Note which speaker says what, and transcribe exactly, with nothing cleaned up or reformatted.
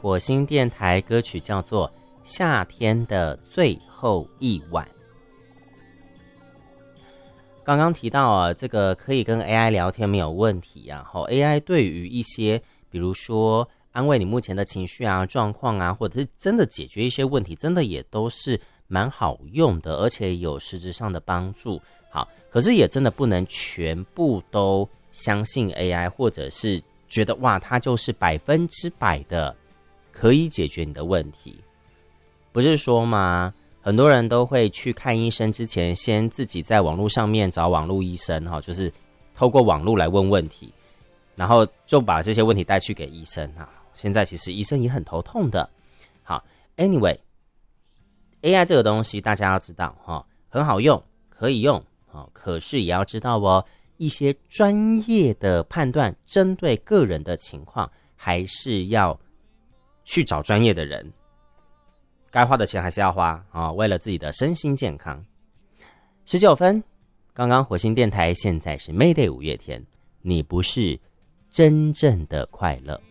Speaker 1: 火星电台，歌曲叫做《夏天的最后一晚》。刚刚提到啊，这个可以跟 A I 聊天没有问题啊。好 ，A I 对于一些比如说安慰你目前的情绪啊、状况啊，或者是真的解决一些问题，真的也都是蛮好用的，而且有实质上的帮助。好，可是也真的不能全部都相信 A I， 或者是觉得哇，它就是百分之百的可以解决你的问题。不是说嘛，很多人都会去看医生之前，先自己在网络上面找网络医生，就是透过网络来问问题，然后就把这些问题带去给医生啊。现在其实医生也很头痛的。好 ，anyway，A I 这个东西大家要知道哈，很好用，可以用。可是也要知道哦，一些专业的判断，针对个人的情况，还是要去找专业的人。该花的钱还是要花啊、哦，为了自己的身心健康。十九分，刚刚火星电台，现在是 Mayday 五月天，你不是真正的快乐。